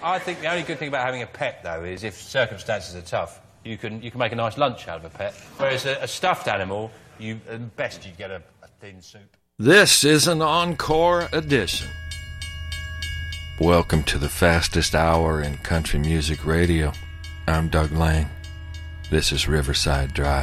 I think the only good thing about having a pet, though, is if circumstances are tough, you can make a nice lunch out of a pet. Whereas a stuffed animal, best you'd get a thin soup. This is an encore edition. Welcome to the fastest hour in country music radio. I'm Doug Lang. This is Riverside Drive.